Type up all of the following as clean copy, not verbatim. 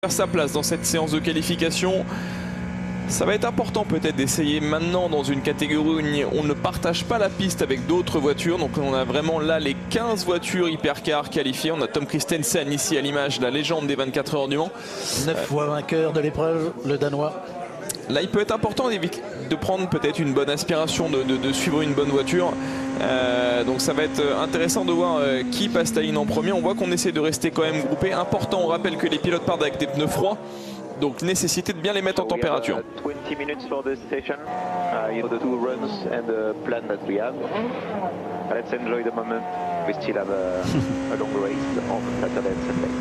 sa place dans cette séance de qualification. Ça va être important peut-être d'essayer maintenant dans une catégorie où on ne partage pas la piste avec d'autres voitures. Donc on a vraiment là les 15 voitures hypercar qualifiées. On a Tom Kristensen ici à l'image, la légende des 24 heures du Mans. 9 fois vainqueur de l'épreuve, le Danois. Là il peut être important de prendre peut-être une bonne aspiration, de suivre une bonne voiture. Donc ça va être intéressant de voir qui passe la ligne en premier. On voit qu'on essaie de rester quand même groupé. Important, on rappelle que les pilotes partent avec des pneus froids. Donc nécessité de bien les mettre en température. 20 minutes for the station. You know the 2 runs and the plan that we have. Let's enjoy the moment. We still have a long race on Saturday and Sunday.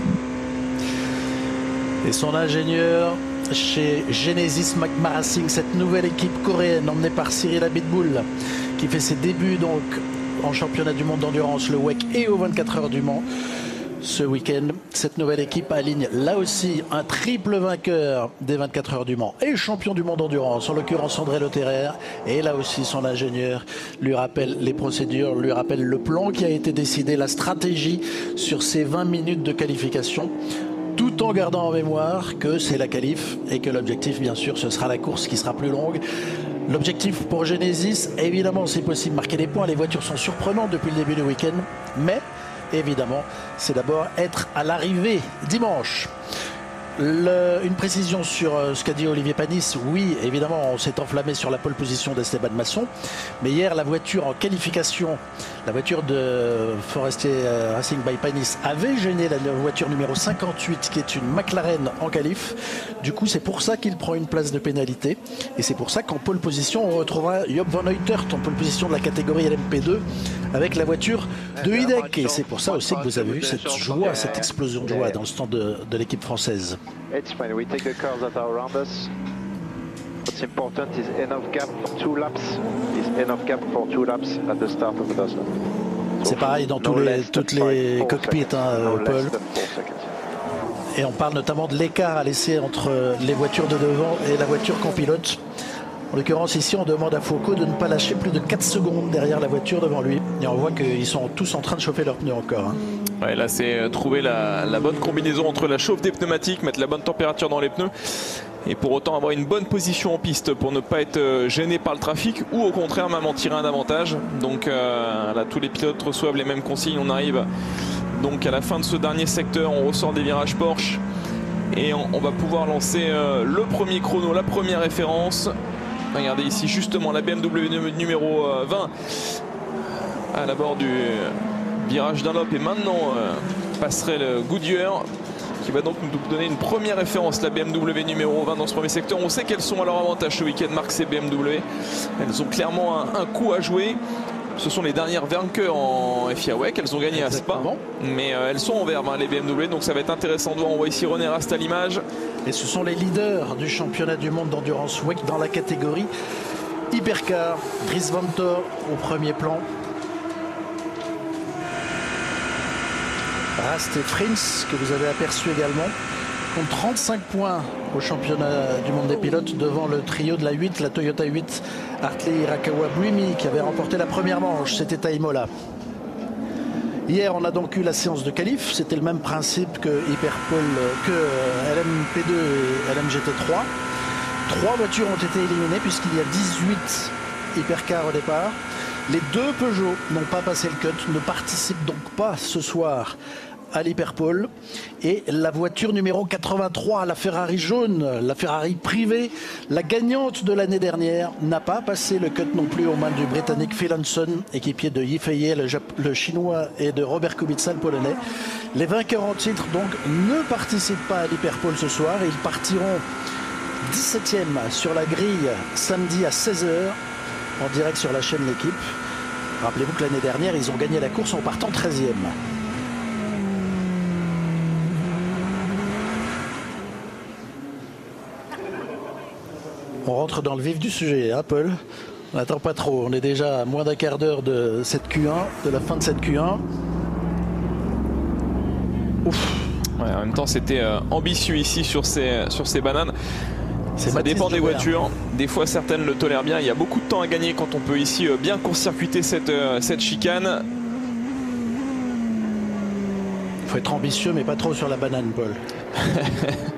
Et son ingénieur chez Genesis McMahon Racing, cette nouvelle équipe coréenne emmenée par Cyril Abitboul, qui fait ses débuts donc en championnat du monde d'endurance, le WEC et aux 24 heures du Mans. Ce week-end, cette nouvelle équipe aligne là aussi un triple vainqueur des 24 heures du Mans et champion du monde d'endurance, en l'occurrence André Lotterer. Et là aussi, son ingénieur lui rappelle les procédures, lui rappelle le plan qui a été décidé, la stratégie sur ces 20 minutes de qualification, tout en gardant en mémoire que c'est la qualif et que l'objectif, bien sûr, ce sera la course qui sera plus longue. L'objectif pour Genesis, évidemment, c'est possible, marquer des points. Les voitures sont surprenantes depuis le début du week-end, mais évidemment, c'est d'abord être à l'arrivée dimanche. Une précision sur ce qu'a dit Olivier Panis. Oui, évidemment, on s'est enflammé sur la pole position d'Esteban Masson. Mais hier, la voiture en qualification, la voiture de Forestier Racing by Panis avait gêné la voiture numéro 58, qui est une McLaren en qualif. Du coup, c'est pour ça qu'il prend une place de pénalité. Et c'est pour ça qu'en pole position, on retrouvera Job van Uitert en pole position de la catégorie LMP2 avec la voiture de Hidek. Et c'est pour ça aussi que vous avez vu cette joie, cette explosion de joie dans le stand de l'équipe française. It's fine. We take the cars that are around us. What's important is enough gap for 2 laps. Is enough gap for 2 laps at the start of the dozen. C'est pareil dans toutes les cockpits, Paul. Et on parle notamment de l'écart à laisser entre les voitures de devant et la voiture qu'on pilote. En l'occurrence, ici, on demande à Foucault de ne pas lâcher plus de 4 secondes derrière la voiture devant lui. Et on voit qu'ils sont tous en train de chauffer leurs pneus encore. Ouais, là, c'est trouver la bonne combinaison entre la chauffe des pneumatiques, mettre la bonne température dans les pneus, et pour autant avoir une bonne position en piste pour ne pas être gêné par le trafic, ou au contraire même en tirer un avantage. Donc là, tous les pilotes reçoivent les mêmes consignes. On arrive donc à la fin de ce dernier secteur, on ressort des virages Porsche, et on va pouvoir lancer le premier chrono, la première référence. Regardez ici justement la BMW numéro 20 à l'abord du virage Dunlop, et maintenant passerait le Goodyear qui va donc nous donner une première référence, la BMW numéro 20 dans ce premier secteur. On sait qu'elles sont à leur avantage ce week-end, Marc, ces BMW. Elles ont clairement un coup à jouer. Ce sont les dernières vainqueurs en FIA WEC. Elles ont gagné à Spa, mais elles sont en vert, les BMW. Donc ça va être intéressant de voir. On voit ici René Rast à l'image. Et ce sont les leaders du championnat du monde d'endurance WEC dans la catégorie hypercar. Dries Vanthoor au premier plan. Rast et Frins, que vous avez aperçu également, comptent 35 points au championnat du monde des pilotes devant le trio de la 8, la Toyota 8, Hartley Hirakawa Buemi, qui avait remporté la première manche. C'était à Imola. Hier, on a donc eu la séance de qualif. C'était le même principe que LMP2 et LMGT3. 3 voitures ont été éliminées puisqu'il y a 18 hypercars au départ. Les 2 Peugeot n'ont pas passé le cut, ne participent donc pas ce soir à l'Hyperpole. Et la voiture numéro 83, la Ferrari jaune, la Ferrari privée, la gagnante de l'année dernière, n'a pas passé le cut non plus aux mains du Britannique Phil Hanson, équipier de Yifei, le chinois, et de Robert Kubica, le polonais. Les vainqueurs en titre donc ne participent pas à l'Hyperpole ce soir. Ils partiront 17e sur la grille samedi à 16 h en direct sur la chaîne L'Équipe. Rappelez-vous que l'année dernière, ils ont gagné la course en partant 13e. On rentre dans le vif du sujet, Paul. On n'attend pas trop. On est déjà à moins d'un quart d'heure de cette Q1, de la fin de cette Q1. Ouf. Ouais, en même temps, c'était ambitieux ici sur ces bananes. Ça dépend des voitures. Des fois, certaines le tolèrent bien. Il y a beaucoup de temps à gagner quand on peut ici bien court-circuiter cette chicane. Il faut être ambitieux, mais pas trop sur la banane, Paul.